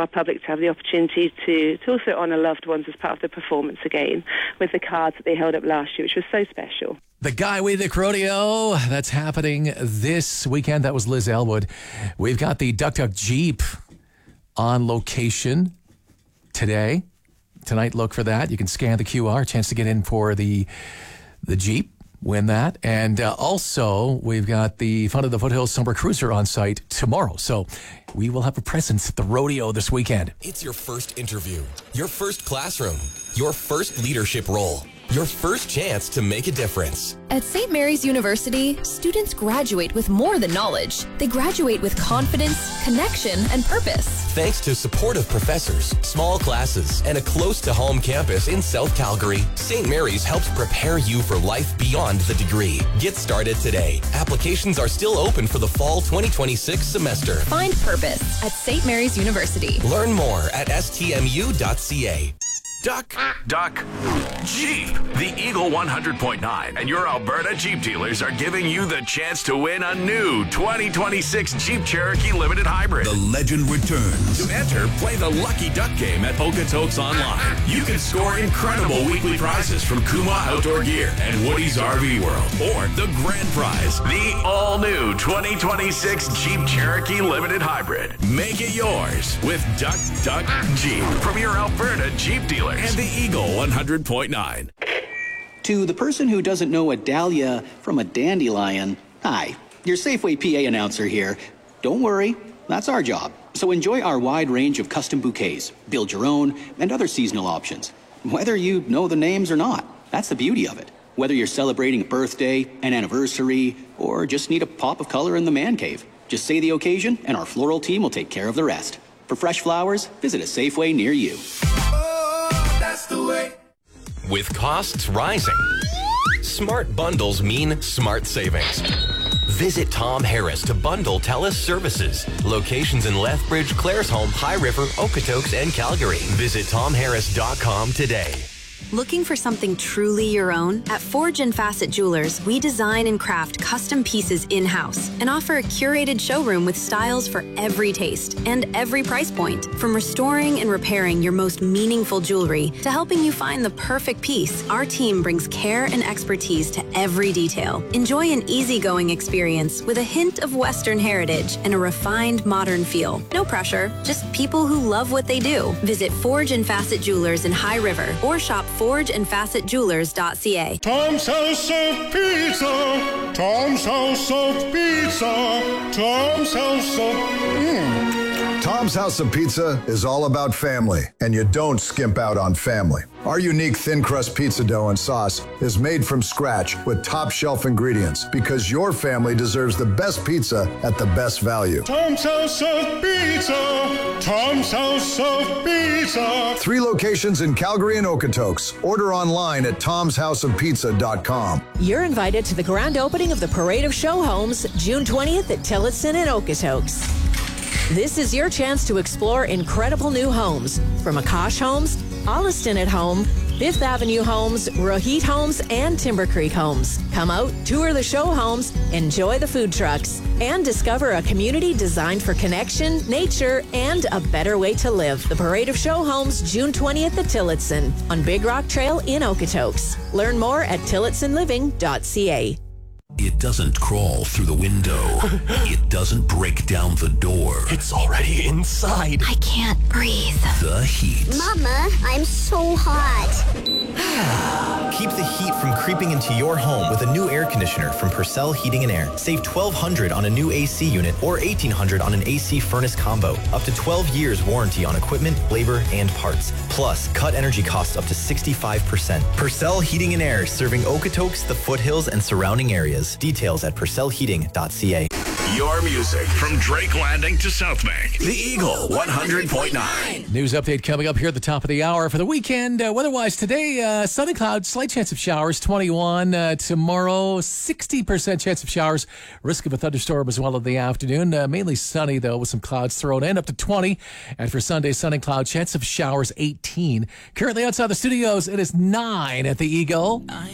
our public to have the opportunity to also honour loved ones as part of the performance again with the cards that they held up last year, which was so special. The Guy Weedick Rodeo, that's happening this weekend. That was Liz Elwood. We've got the Duck Duck Jeep on location today. Tonight, look for that. You can scan the QR, chance to get in for the Jeep, win that. And also, we've got the Fun of the Foothills Summer Cruiser on site tomorrow. So we will have a presence at the rodeo this weekend. It's your first interview, your first classroom, your first leadership role, your first chance to make a difference. At St. Mary's University, students graduate with more than knowledge. They graduate with confidence, connection, and purpose. Thanks to supportive professors, small classes, and a close-to-home campus in South Calgary, St. Mary's helps prepare you for life beyond the degree. Get started today. Applications are still open for the fall 2026 semester. Find purpose at St. Mary's University. Learn more at stmu.ca. Duck Jeep. The Eagle 100.9 and your Alberta Jeep dealers are giving you the chance to win a new 2026 Jeep Cherokee Limited Hybrid. The legend returns. To enter, play the Lucky Duck game at Okotoks Online. You can score incredible weekly prizes from Kuma Outdoor Gear and Woody's RV World. Or the grand prize, the all-new 2026 Jeep Cherokee Limited Hybrid. Make it yours with Duck Jeep from your Alberta Jeep dealer. And the Eagle 100.9. To the person who doesn't know a dahlia from a dandelion, hi, your Safeway PA announcer here. Don't worry, that's our job. So enjoy our wide range of custom bouquets, build your own, and other seasonal options. Whether you know the names or not, that's the beauty of it. Whether you're celebrating a birthday, an anniversary, or just need a pop of color in the man cave, just say the occasion and our floral team will take care of the rest. For fresh flowers, visit a Safeway near you. That's the way. With costs rising, smart bundles mean smart savings. Visit Tom Harris to bundle TELUS services. Locations in Lethbridge, Claresholm, High River, Okotoks, and Calgary. Visit TomHarris.com today. Looking for something truly your own? At Forge and Facet Jewelers, we design and craft custom pieces in-house and offer a curated showroom with styles for every taste and every price point. From restoring and repairing your most meaningful jewelry to helping you find the perfect piece, our team brings care and expertise to every detail. Enjoy an easygoing experience with a hint of Western heritage and a refined modern feel. No pressure, just people who love what they do. Visit Forge and Facet Jewelers in High River or shop forgeandfacetjewelers.ca. Tom's House of Pizza. Tom's House of Pizza. Tom's House of... Tom's House of Pizza is all about family, and you don't skimp out on family. Our unique thin crust pizza dough and sauce is made from scratch with top shelf ingredients because your family deserves the best pizza at the best value. Tom's House of Pizza. Tom's House of Pizza. 3 locations in Calgary and Okotoks. Order online at tomshouseofpizza.com. You're invited to the grand opening of the Parade of Show Homes, June 20th at Tillotson and Okotoks. This is your chance to explore incredible new homes from Akash Homes, Olliston at Home, Fifth Avenue Homes, Rohit Homes, and Timber Creek Homes. Come out, tour the show homes, enjoy the food trucks, and discover a community designed for connection, nature, and a better way to live. The Parade of Show Homes, June 20th at Tillotson on Big Rock Trail in Okotoks. Learn more at tillotsonliving.ca. It doesn't crawl through the window. It doesn't break down the door. It's already inside. I can't breathe. The heat. Mama, I'm so hot. Keep the heat from creeping into your home with a new air conditioner from Purcell Heating and Air. Save $1,200 on a new AC unit or $1,800 on an AC furnace combo. Up to 12 years warranty on equipment, labor, and parts. Plus, cut energy costs up to 65%. Purcell Heating and Air, serving Okotoks, the foothills, and surrounding areas. Details at purcellheating.ca. Your music from Drake Landing to South Bank. The Eagle 100.9. News update coming up here at the top of the hour for the weekend. Weather-wise today, sunny clouds, slight chance of showers, 21. Tomorrow, 60% chance of showers, risk of a thunderstorm as well in the afternoon. Mainly sunny, though, with some clouds thrown in, up to 20. And for Sunday, sun and cloud, chance of showers, 18. Currently outside the studios, it is 9 at the Eagle.